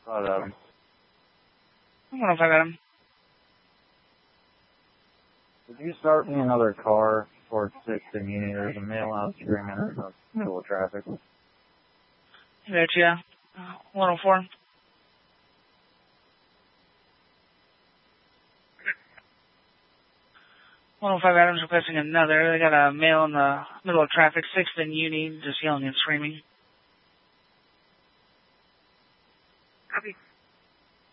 5 Adam. 105 Adam. Could you start me another car for 6 and Union? There's a male out screaming in the middle of traffic. Gotcha. 104. Adams requesting another. They got a male in the middle of traffic, 6th and Uni, just yelling and screaming. Copy.